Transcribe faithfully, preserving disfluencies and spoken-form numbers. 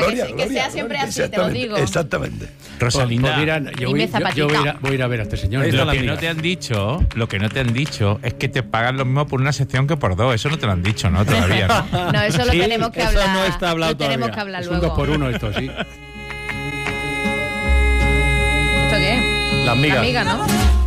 Gloria, que Gloria, sea siempre Gloria, así, te lo digo. Exactamente. Rosalinda, Pues mira, yo, voy, yo, yo voy, a ir a, voy a ir a ver a este señor. lo que no te han dicho, lo que no te han dicho es que te pagan lo mismo por una sección que por dos. Eso no te lo han dicho, ¿no? Todavía, ¿no? No, eso lo Sí, tenemos que eso hablar. no está hablado lo tenemos todavía. que hablar Es luego. un dos por uno esto, sí. ¿Esto qué es? La amiga. La amiga, ¿no?